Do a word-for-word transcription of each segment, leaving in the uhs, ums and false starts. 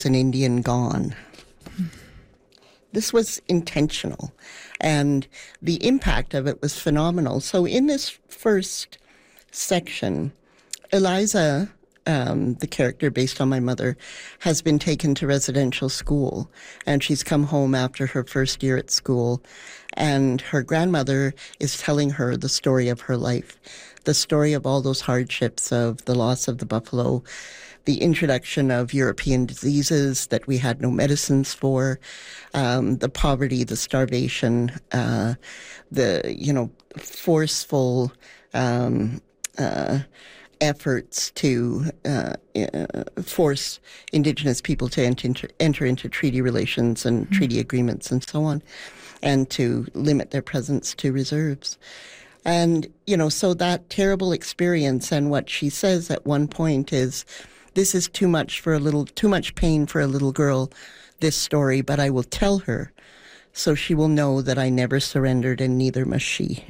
an Indian gone. This was intentional, and the impact of it was phenomenal. So in this first section, Eliza, um, the character based on my mother, has been taken to residential school, and she's come home after her first year at school, and her grandmother is telling her the story of her life, the story of all those hardships of the loss of the buffalo, the introduction of European diseases that we had no medicines for, um, the poverty, the starvation, uh, the, you know, forceful um, uh, efforts to uh, uh, force Indigenous people to enter, enter into treaty relations and mm-hmm. treaty agreements and so on, and to limit their presence to reserves. And, you know, so that terrible experience, and what she says at one point is, this is too much for a little, too much pain for a little girl, this story, but I will tell her so she will know that I never surrendered and neither must she.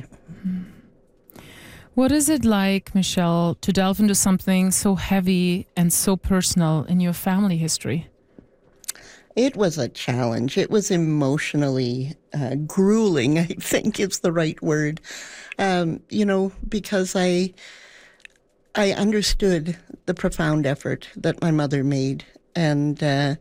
What is it like, Michelle, to delve into something so heavy and so personal in your family history? It was a challenge. It was emotionally uh, grueling, I think is the right word. Um, you know, because I... I understood the profound effort that my mother made, and uh,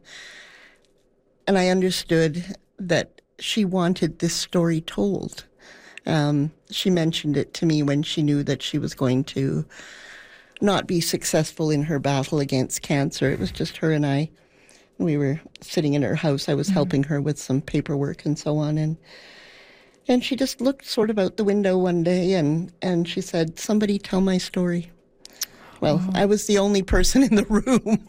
and I understood that she wanted this story told. Um, she mentioned it to me when she knew that she was going to not be successful in her battle against cancer. It was just her and I. We were sitting in her house. I was mm-hmm. helping her with some paperwork and so on, and and she just looked sort of out the window one day, and, and she said, "Somebody tell my story." Well, oh. I was the only person in the room,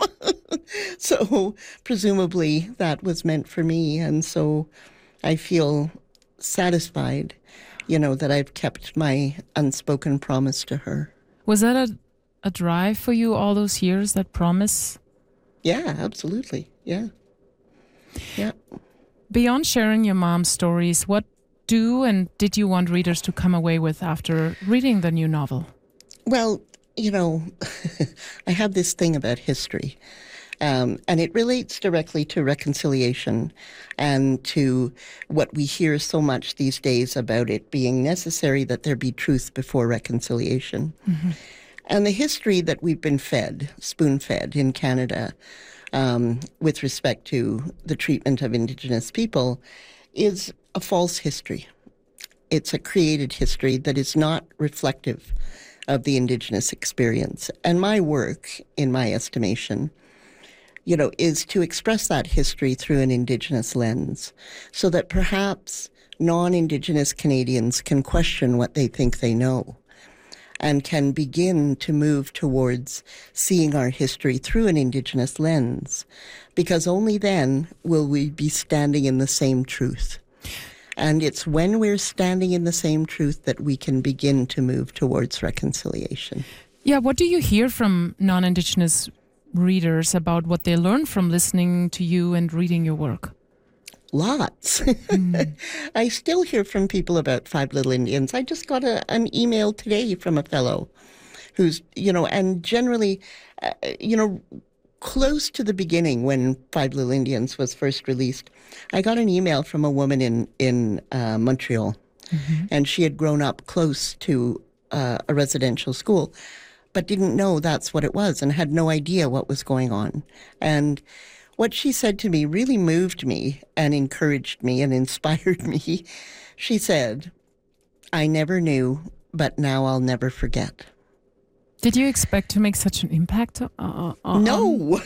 so presumably that was meant for me, and so I feel satisfied, you know, that I've kept my unspoken promise to her. Was that a, a drive for you all those years, that promise? Yeah, absolutely, yeah. Yeah. Beyond sharing your mom's stories, what do and did you want readers to come away with after reading the new novel? Well, you know, I have this thing about history, um, and it relates directly to reconciliation and to what we hear so much these days about it being necessary that there be truth before reconciliation. Mm-hmm. And the history that we've been fed, spoon-fed in Canada, um, with respect to the treatment of Indigenous people is a false history. It's a created history that is not reflective of the Indigenous experience. And my work, in my estimation, you know, is to express that history through an Indigenous lens so that perhaps non-Indigenous Canadians can question what they think they know and can begin to move towards seeing our history through an Indigenous lens, because only then will we be standing in the same truth. And it's when we're standing in the same truth that we can begin to move towards reconciliation. Yeah, what do you hear from non-Indigenous readers about what they learn from listening to you and reading your work? Lots. Mm. I still hear from people about Five Little Indians. I just got a, an email today from a fellow who's, you know, and generally, uh, you know, close to the beginning when Five Little Indians was first released, I got an email from a woman in, in uh, Montreal, mm-hmm. and she had grown up close to uh, a residential school, but didn't know that's what it was and had no idea what was going on. And what she said to me really moved me and encouraged me and inspired me. She said, "I never knew, but now I'll never forget." Did you expect to make such an impact? Uh, on... No,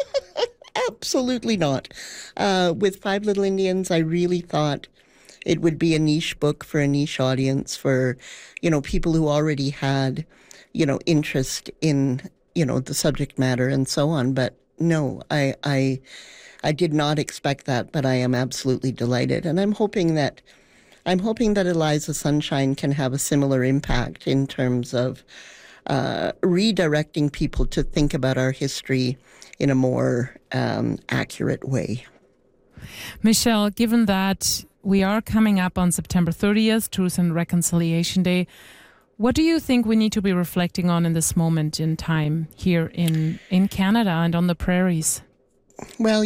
absolutely not. Uh, with Five Little Indians, I really thought it would be a niche book for a niche audience, for, you know, people who already had, you know, interest in, you know, the subject matter and so on. But no, I, I, I did not expect that, but I am absolutely delighted. And I'm hoping that, I'm hoping that Eliza Sunshine can have a similar impact in terms of Uh, redirecting people to think about our history in a more um, accurate way. Michelle, given that we are coming up on September thirtieth, Truth and Reconciliation Day, what do you think we need to be reflecting on in this moment in time here in, in Canada and on the prairies? Well,